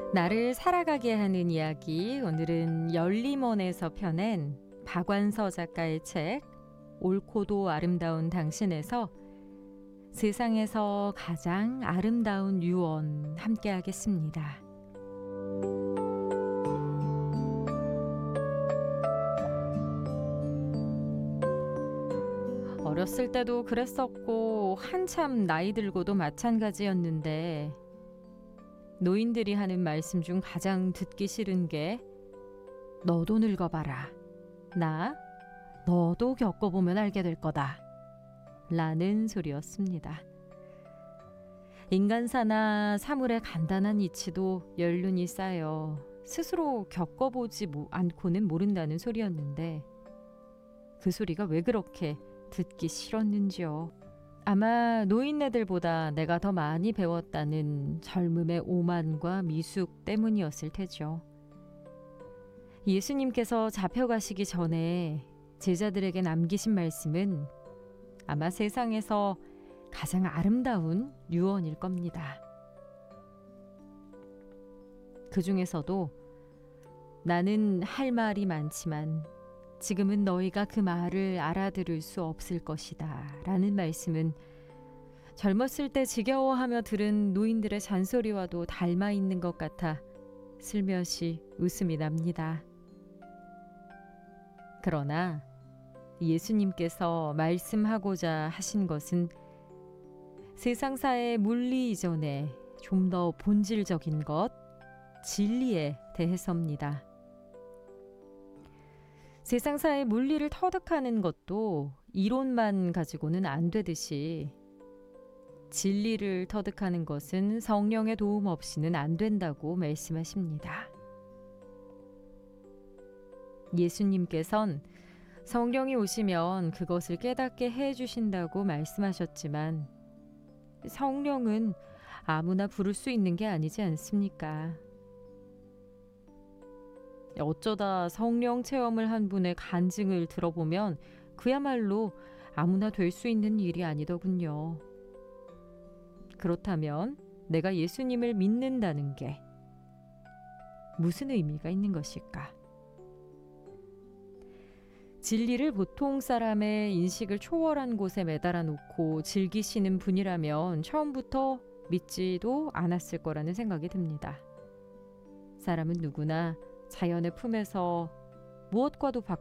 나를 살아가게 하는 이야기. 오늘은 열림원에서 펴낸 박완서 작가의 책 옳고도 아름다운 당신에서 세상에서 가장 아름다운 유언 함께 하겠습니다. 어렸을 때도 그랬었고 한참 나이 들고도 마찬가지였는데 노인들이 하는 말씀 중 가장 듣기 싫은 게 너도 늙어봐라. 너도 겪어보면 알게 될 거다. 라는 소리였습니다. 인간사나 사물의 간단한 이치도 연륜이 쌓여 스스로 겪어보지 않고는 모른다는 소리였는데 그 소리가 왜 그렇게 듣기 싫었는지요. 아마 노인네들보다 내가 더 많이 배웠다는 젊음의 오만과 미숙 때문이었을 테죠. 예수님께서 잡혀가시기 전에 제자들에게 남기신 말씀은 아마 세상에서 가장 아름다운 유언일 겁니다. 그 중에서도 나는 할 말이 많지만 지금은 너희가 그 말을 알아들을 수 없을 것이다 라는 말씀은 젊었을 때 지겨워하며 들은 노인들의 잔소리와도 닮아 있는 것 같아 슬며시 웃음이 납니다. 그러나 예수님께서 말씀하고자 하신 것은 세상사의 물리 이전에 좀 더 본질적인 것, 진리에 대해서입니다. 세상사의 물리를 터득하는 것도 이론만 가지고는 안 되듯이 진리를 터득하는 것은 성령의 도움 없이는 안 된다고 말씀하십니다. 예수님께선 성령이 오시면 그것을 깨닫게 해주신다고 말씀하셨지만 성령은 아무나 부를 수 있는 게 아니지 않습니까? 어쩌다 성령 체험을 한 분의 간증을 들어보면 그야말로 아무나 될 수 있는 일이 아니더군요. 그렇다면 내가 예수님을 믿는다는 게 무슨 의미가 있는 것일까? 진리를 보통 사람의 인식을 초월한 곳에 매달아 놓고 즐기시는 분이라면 처음부터 믿지도 않았을 거라는 생각이 듭니다. 사람은 누구나 자연의 품에서 무엇과도